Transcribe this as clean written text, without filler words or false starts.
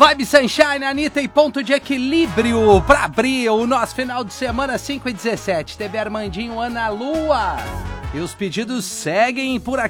Vibe Sunshine, Anitta e Ponto de Equilíbrio pra abrir o nosso final de semana 5 e 17. TV Armandinho, Ana Lua. E os pedidos seguem por aqui.